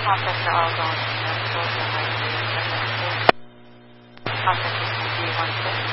Processor all going to the close the high. Processor CD16.